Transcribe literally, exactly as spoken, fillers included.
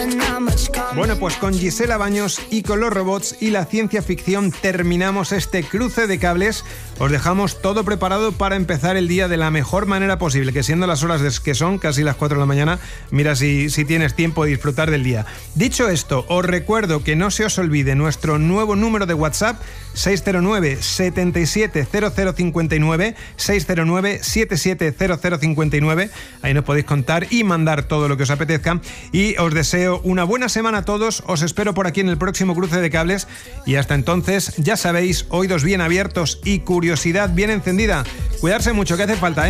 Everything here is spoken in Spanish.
Bueno, pues con Gisela Baños y con los robots y la ciencia ficción terminamos este cruce de cables. Os dejamos todo preparado para empezar el día de la mejor manera posible, que siendo las horas que son, casi las cuatro de la mañana, mira si, si tienes tiempo de disfrutar del día. Dicho esto, os recuerdo que no se os olvide nuestro nuevo número de WhatsApp, seis cero nueve, siete siete cero cero cinco nueve, seis cero nueve, siete siete cero cero cinco nueve. Ahí nos podéis contar y mandar todo lo que os apetezca. Y os deseo una buena semana a todos. Os espero por aquí en el próximo cruce de cables. Y hasta entonces, ya sabéis, oídos bien abiertos y curiosidad bien encendida. Cuidarse mucho, que hace falta, ¿eh?